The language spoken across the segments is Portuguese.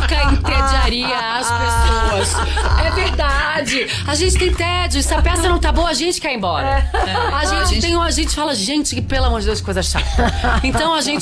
nunca entediaria as pessoas. É verdade. A gente tem tédio. Se a peça não tá boa, a gente quer ir embora. A gente fala, gente, que pelo amor de Deus, que coisa chata. Então a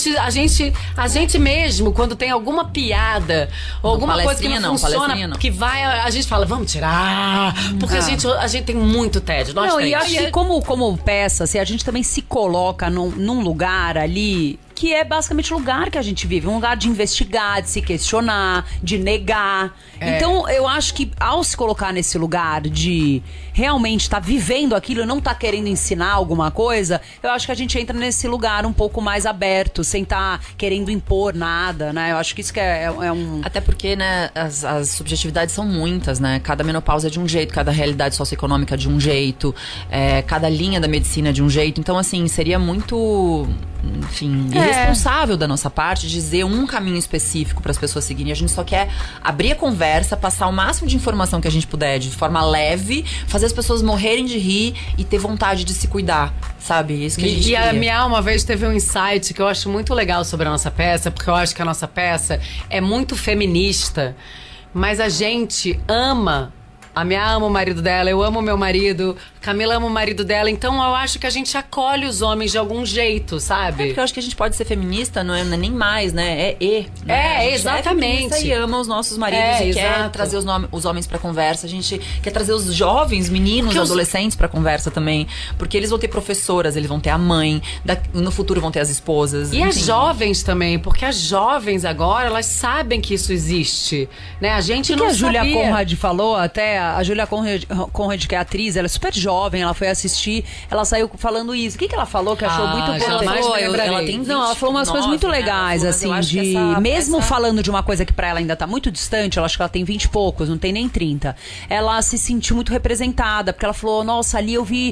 gente mesmo, quando tem alguma piada ou alguma coisa que não funciona, que vai, a gente fala, vamos tirar. Porque a gente tem muito tédio. Nós não, e acho que como peça, assim, a gente também se coloca num lugar ali que é basicamente o lugar que a gente vive. Um lugar de investigar, de se questionar, de negar. Então, eu acho que ao se colocar nesse lugar de realmente estar vivendo aquilo e não estar querendo ensinar alguma coisa, eu acho que a gente entra nesse lugar um pouco mais aberto, sem estar querendo impor nada, né? Eu acho que isso que é um... Até porque, né, as subjetividades são muitas, né? Cada menopausa é de um jeito, cada realidade socioeconômica é de um jeito, cada linha da medicina é de um jeito. Então, assim, seria muito... Enfim, irresponsável da nossa parte dizer um caminho específico para as pessoas seguirem. A gente só quer abrir a conversa, passar o máximo de informação que a gente puder de forma leve, fazer as pessoas morrerem de rir e ter vontade de se cuidar, sabe? Isso que a gente queria. A minha uma vez teve um insight que eu acho muito legal sobre a nossa peça, porque eu acho que a nossa peça é muito feminista, mas a gente ama. A minha ama o marido dela, eu amo o meu marido, Camila ama o marido dela, então eu acho que a gente acolhe os homens de algum jeito, sabe? Porque eu acho que a gente pode ser feminista, não é nem mais, né? Né? Exatamente. É e ama os nossos maridos e quer trazer os homens pra conversa, a gente quer trazer os jovens, meninos, adolescentes pra conversa também, porque eles vão ter professoras, eles vão ter a mãe, no futuro vão ter as esposas. E as jovens também, porque as jovens agora, elas sabem que isso existe, né? A gente não sabia. A Júlia Conrad falou até... A Júlia Conrad, que é atriz, ela é super jovem, ela foi assistir, ela saiu falando isso. O que ela falou que achou muito bom? Ela falou umas coisas muito legais, né? Assim, mesmo falando de uma coisa que pra ela ainda tá muito distante, ela acho que ela tem 20 e poucos, não tem nem 30. Ela se sentiu muito representada, porque ela falou, nossa, ali eu vi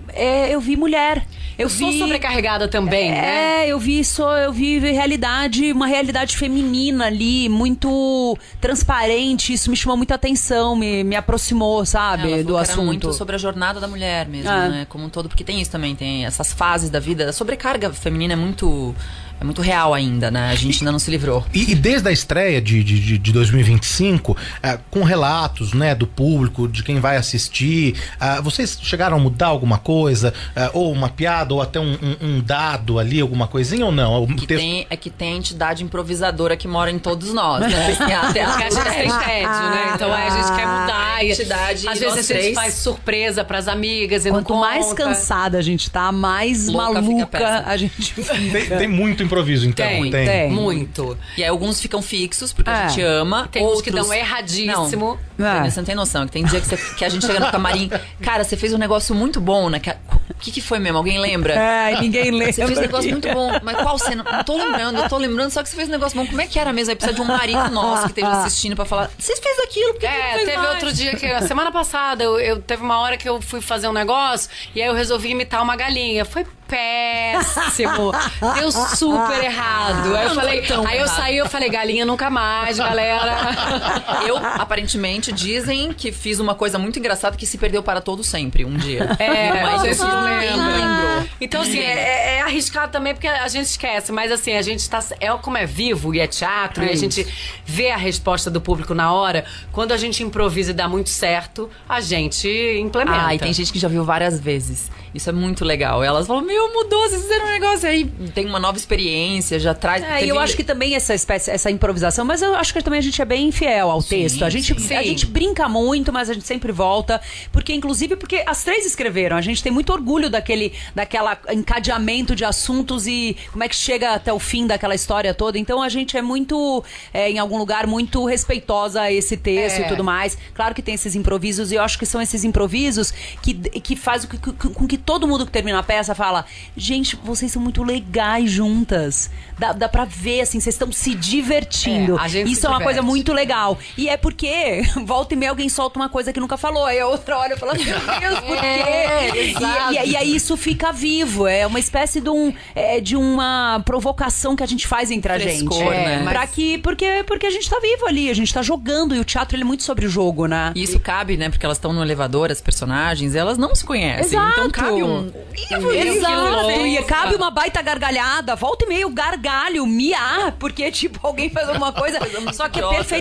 mulher. Eu sou sobrecarregada também, né? Eu vi realidade, uma realidade feminina ali, muito transparente. Isso me chamou muita atenção, me aproximou, sabe, do assunto. Era muito sobre a jornada da mulher mesmo, né? Como um todo, porque tem isso também, tem essas fases da vida. A sobrecarga feminina é muito real ainda, né? A gente ainda não se livrou. E desde a estreia de 2025, com relatos, né, do público, de quem vai assistir, vocês chegaram a mudar alguma coisa? Ou uma piada, ou até um dado ali, alguma coisinha ou não? Que tem a entidade improvisadora que mora em todos nós, né? Porque a gente tem tédio, né? Então a gente quer mudar. A entidade, às vezes a gente faz surpresa pras amigas e quanto mais cansada a gente tá, mais maluca a gente fica. Tem muito improviso, então. Tem muito. E aí alguns ficam fixos, porque a gente ama. Tem outros que dão erradíssimo. Você não tem noção. Que tem dia que a gente chega no camarim. Cara, você fez um negócio muito bom, né? O que foi mesmo? Alguém lembra? Ninguém lembra. Você fez um negócio muito bom. Mas qual cena? Não tô lembrando, eu tô lembrando, só que você fez um negócio bom. Como é que era mesmo? Aí precisa de um marido nosso que esteja assistindo pra falar, vocês fez aquilo, porque não fez teve mais? Outro dia que, a semana passada, eu teve uma hora que eu fui fazer um negócio e aí eu resolvi imitar uma galinha. Foi péssimo. Deu super errado. Aí eu saí, eu falei, galinha nunca mais, galera. Eu, aparentemente, dizem que fiz uma coisa muito engraçada que se perdeu para todo sempre, um dia. Mas vocês lembrou. Então, assim, é arriscado também, porque a gente esquece, mas assim, a gente tá... como é vivo e é teatro, e a gente vê a resposta do público na hora. Quando a gente improvisa e dá muito certo, a gente implementa. E tem gente que já viu várias vezes. Isso é muito legal. Elas falam, mudou, vocês fizeram um negócio aí, tem uma nova experiência, já traz... eu acho que também essa improvisação, mas eu acho que também a gente é bem fiel ao texto. A gente brinca muito, mas a gente sempre volta, porque as três escreveram, a gente tem muito orgulho daquela encadeamento de assuntos e como é que chega até o fim daquela história toda. Então a gente é muito, em algum lugar, muito respeitosa a esse texto e tudo mais. Claro que tem esses improvisos, e eu acho que são esses improvisos que fazem com que todo mundo que termina a peça fala, gente, vocês são muito legais juntas. Dá pra ver, assim, vocês estão se divertindo. Isso é uma coisa muito legal. E é porque, volta e meia, alguém solta uma coisa que nunca falou. Aí a outra olha e fala, meu Deus, por quê? E aí isso fica vivo. É uma espécie de uma provocação que a gente faz entre a gente. Né? Porque a gente tá vivo ali, a gente tá jogando. E o teatro, ele é muito sobre o jogo, né? E isso cabe, né? Porque elas estão no elevador, as personagens, elas não se conhecem. Exato. Então cabe Exato. E cabe uma baita gargalhada. Volta e meio, gargalho, miar, porque, alguém faz alguma coisa. Só que é